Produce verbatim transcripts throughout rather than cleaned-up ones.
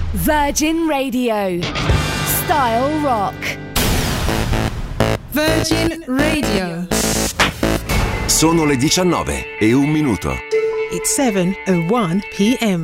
Virgin Radio. Style Rock. Virgin Radio. Sono le diciannove e un minuto. It's seven oh one p.m.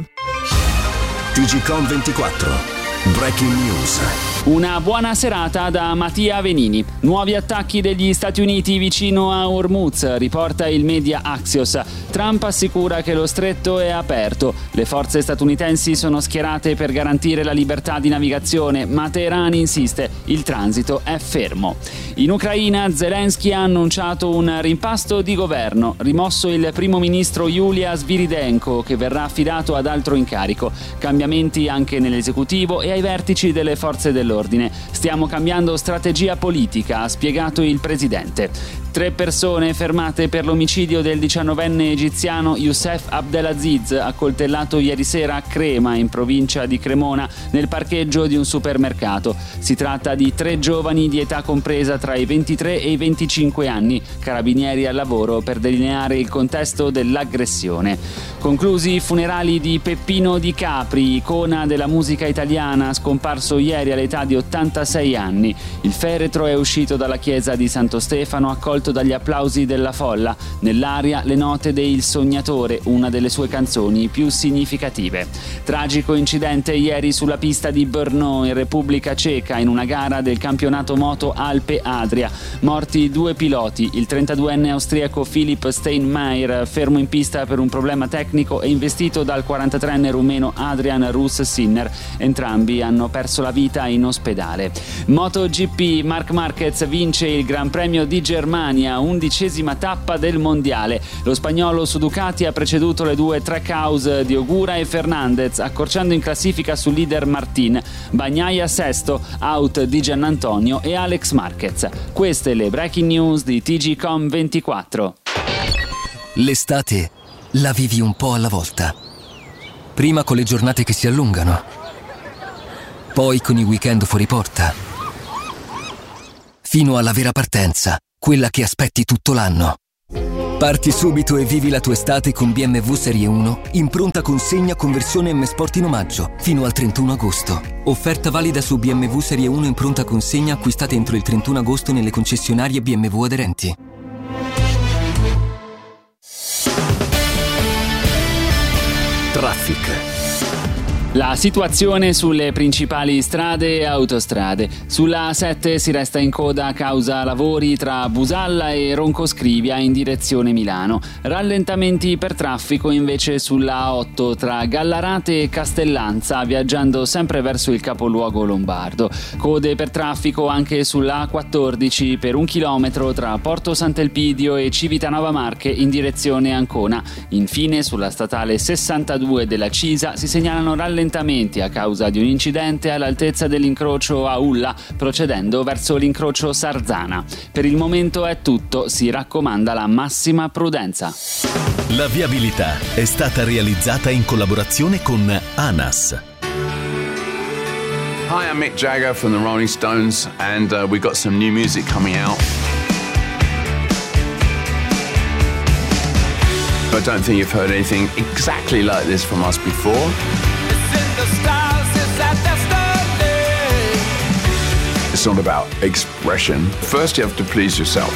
T G Com ventiquattro. Breaking News. Una buona serata da Mattia Venini. Nuovi attacchi degli Stati Uniti vicino a Hormuz, riporta il media Axios. Trump assicura che lo stretto è aperto. Le forze statunitensi sono schierate per garantire la libertà di navigazione, ma Teheran insiste, il transito è fermo. In Ucraina Zelensky ha annunciato un rimpasto di governo, rimosso il primo ministro Yulia Sviridenko, che verrà affidato ad altro incarico. Cambiamenti anche nell'esecutivo e ai vertici delle forze dell'ordine. Stiamo cambiando strategia politica, ha spiegato il presidente. Tre persone fermate per l'omicidio del diciannovenne egiziano Youssef Abdelaziz, accoltellato ieri sera a Crema, in provincia di Cremona, nel parcheggio di un supermercato. Si tratta di tre giovani di età compresa tra i ventitré e i venticinque anni, carabinieri al lavoro per delineare il contesto dell'aggressione. Conclusi i funerali di Peppino Di Capri, icona della musica italiana, scomparso ieri all'età di ottantasei anni. Il feretro è uscito dalla chiesa di Santo Stefano, accolto dagli applausi della folla. Nell'aria le note de Il Sognatore, una delle sue canzoni più significative. Tragico incidente ieri sulla pista di Brno, in Repubblica Ceca, in una gara del campionato moto Alpe Adria. Morti due piloti, il trentaduenne austriaco Philipp Steinmeier, fermo in pista per un problema tecnico, e investito dal quarantatreenne rumeno Adrian Russ-Sinner. Entrambi hanno perso la vita in ospedale. MotoGP, Marc Marquez vince il Gran Premio di Germania, undicesima tappa del mondiale. Lo spagnolo su Ducati ha preceduto le due Trackhouse di Ogura e Fernandez, accorciando in classifica sul leader Martin. Bagnaia sesto, out di Giannantonio e Alex Marquez. Queste le breaking news di T G Com ventiquattro. L'estate la vivi un po' alla volta. Prima con le giornate che si allungano, poi con i weekend fuori porta, fino alla vera partenza, quella che aspetti tutto l'anno. Parti subito e vivi la tua estate con B M W Serie uno in pronta consegna con versione M Sport in omaggio fino al trentuno agosto. Offerta valida su B M W Serie uno in pronta consegna acquistate entro il trentuno agosto nelle concessionarie B M W aderenti. Traffic. La situazione sulle principali strade e autostrade. Sulla A sette si resta in coda a causa lavori tra Busalla e Roncoscrivia in direzione Milano. Rallentamenti per traffico invece sulla A otto tra Gallarate e Castellanza, viaggiando sempre verso il capoluogo lombardo. Code per traffico anche sulla A quattordici per un chilometro tra Porto Sant'Elpidio e Civitanova Marche in direzione Ancona. Infine sulla statale sessantadue della Cisa si segnalano rallentamenti a causa di un incidente all'altezza dell'incrocio a Ulla, procedendo verso l'incrocio Sarzana. Per il momento è tutto, si raccomanda la massima prudenza. La viabilità è stata realizzata in collaborazione con ANAS. Hi, I'm Mick Jagger from the Rolling Stones, and uh, we've got some new music coming out. I don't think you've heard anything exactly like this from us before. It's not about expression. First you have to please yourself.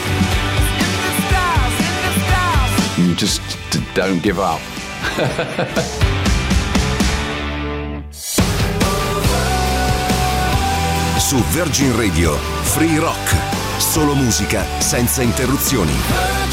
You just d- don't give up. Su Virgin Radio, Free Rock. Solo musica senza interruzioni.